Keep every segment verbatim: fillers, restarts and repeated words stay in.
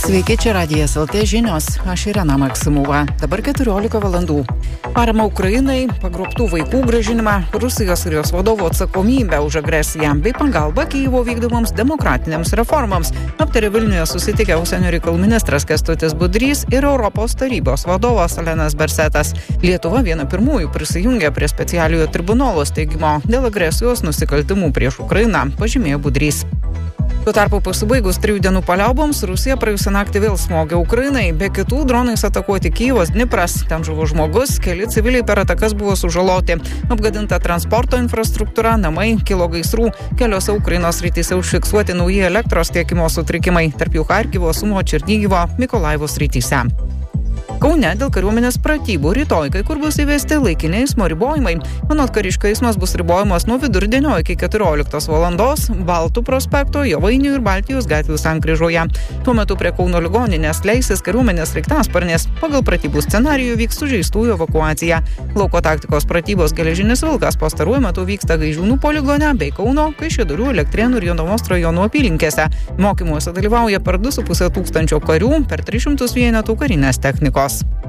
Sveiki, čia Radijas L T žinios, aš Irena Maksimova. Dabar keturiolika valandų. Parama Ukrainai, pagrobtų vaikų grąžinimą, Rusijos ir jos vadovo atsakomybę už agresiją bei pagalbą Kyjivo vykdomoms demokratinėms reformams aptarė Vilniuje susitikę užsienio reikalų ministras Kęstutis Budrys ir Europos tarybos vadovas Alanas Bersetas. Lietuva viena pirmųjų prisijungė prie specialiojo tribunolo steigimo dėl agresijos nusikaltimų prieš Ukrainą, pažymėjo Budrys. Tuo tarpu pasibaigus trijų dienų paliauboms, Rusija praėjusią naktį vėl smogė Ukrainai, be kitų dronais atakuoti Kyjivas, Dnipras, ten žuvo žmogus, keli civiliai per atakas buvo sužaloti, apgadinta transporto infrastruktūra, namai, kilo gaisrų, keliose Ukrainos srityse užfiksuoti nauji elektros tiekimo sutrikimai, tarp jų Charkivo, Sumo, Černigivo, Mykolaivo srityse. Kaune dėl kariuomenės pratybų rytoj kai kur bus įvesti laikini eismo ribojimai. Anot kariškio eismas bus ribojamas nuo vidurdienio iki keturioliktos valandos Baltų prospekto, Jovainių ir Baltijos gatvių sankryžoje. Tuo metu prie Kauno ligoninės leisis kariuomenės sraigtasparnis. Pagal pratybų scenarijų vyks sužeistųjų evakuacija. Lauko taktikos pratybos Geležinis Vilkas pastaruoju metu vyksta Gaižiūnų poligone bei Kauno, Kaišiadorių, Elektrėnų ir Jonavos rajonų apylinkėse. Mokymuose dalyvauja per du su puse tūkstančio karių, per tris šimtus vienetų karinės technikos.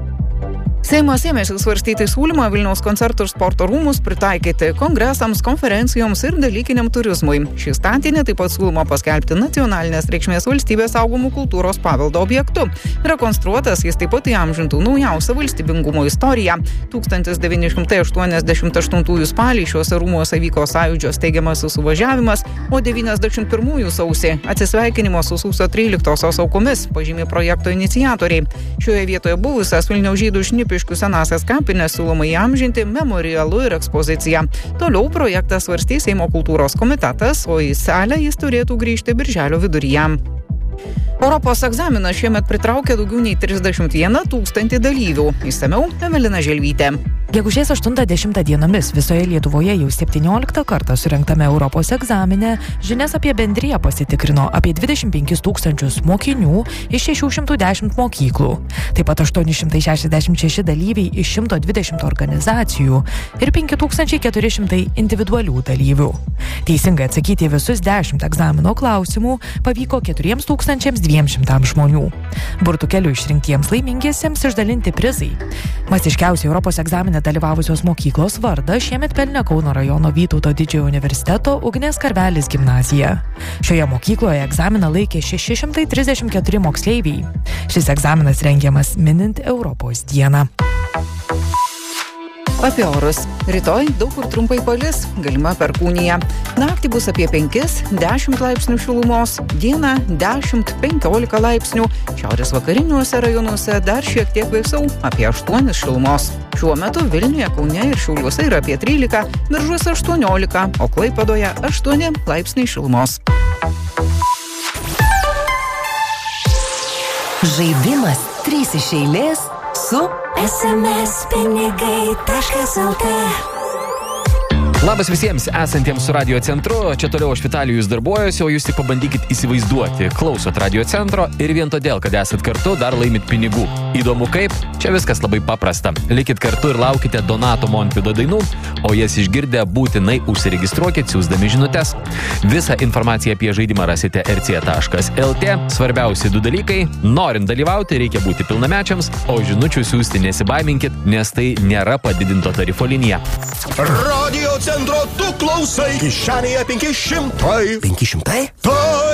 Seimas ėmėsi svarstyti siūlymą Vilniaus koncertų ir sporto rūmus pritaikyti kongresams, konferencijoms ir dalykiniam turizmui. Šį statinį taip pat siūloma paskelbti nacionalinės reikšmės valstybės saugomų kultūros paveldo objektu. Rekonstruotas jis taip pat įamžintų naujausią valstybingumo istoriją. tūkstantis devyni šimtai aštuoniasdešimt aštuntųjų spalį šiuose rūmuose vyko Sąjūdžio steigiamasis suvažiavimas, o devyniasdešimt pirmųjų sausį atsisveikinimo su sausio tryliktosios aukomis, pažymė projekto iniciatoriai. Šioje vietoje buvusias Vilniaus žydų šnipių senasias kapines siūloma įamžinti memorialu ir ekspozicija. Toliau projektą svarstys Seimo kultūros komitetas, o į salę jis turėtų grįžti birželio viduryje. Europos egzaminas šiemet pritraukė daugiau nei trisdešimt vieną tūkstantį dalyvių. Išsamiau Evelina Želvytė. Gegužės aštuntą dešimtą dienomis visoje Lietuvoje jau septynioliktą kartą surengtame Europos egzamine žinias apie bendriją pasitikrino apie dvidešimt penkis tūkstančius mokinių iš šešių šimtų dešimt mokyklų. Taip pat aštuoni šimtai šešiasdešimt šeši dalyviai iš šimto dvidešimt organizacijų ir penki tūkstančiai keturi šimtai individualių dalyvių. Teisingai atsakyti visus dešimt egzamino klausimų pavyko keturiems tūkstančiams dviem šimtams žmonių. Burtų keliu išrinktiems laimingiesiems išdalinti prizai. Masiškiausiai Europos egzamine dalyvavusios mokyklos vardą šiemet pelnė Kauno rajono Vytauto Didžiojo universiteto Ugnės Karvelis gimnazija. Šioje mokykloje egzaminą laikė šeši šimtai trisdešimt keturi moksleiviai. Šis egzaminas rengiamas minint Europos dieną. Apie orus. Rytoj daug kur trumpai palis, galima perkūnija. Naktį bus apie penkis dešimt laipsnių šilumos, dieną dešimt penkiolika laipsnių, šiaurės vakariniuose rajonuose dar šiek tiek vėsiau, apie aštuonis šilumos. Šiuo metu Vilniuje, Kaune ir Šiauliuose yra apie trylika, Biržuose aštuoniolika, o Klaipėdoje aštuoni laipsniai šilumos. Žaidimas trys iš eilės su es em es pinigai taškas el tė. Labas visiems esantiems su radio centru, čia toliau aš Vitalijus darbuojuosi, o jūs tik pabandykit įsivaizduoti, klausot radio centro ir vien todėl, kad esat kartu, dar laimit pinigų. Įdomu kaip? Čia viskas labai paprasta. Likit kartu ir laukite Donato Montvydo dainų, o jas išgirdę būtinai užsiregistruokit siųsdami žinutes. Visą informaciją apie žaidimą rasite er cė taškas el tė. Svarbiausi du dalykai, norint dalyvauti reikia būti pilnamečiams, o žinučių siųsti nesibaiminkit, nes tai nėra padidinto tarifo linija. Radio centro tu klausai, kišenėje penki šimtai. penki šimtai? Tai